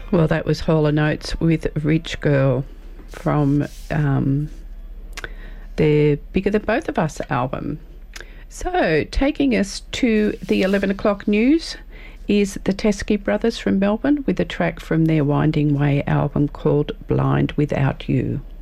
Well, that was Hall & Oates with Rich Girl from their Bigger Than Both of Us album. So, taking us to the 11 o'clock news is the Teskey Brothers from Melbourne with a track from their Winding Way album called Blind Without You.